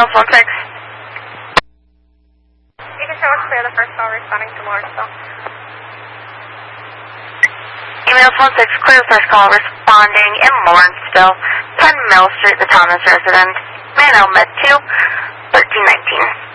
Emails 16. You can show us clear the first call responding to Lawrenceville. Emails 16, clear the first call responding in Lawrenceville, 10 Mill Street, the Thomas resident, Mano Med 2, 1319.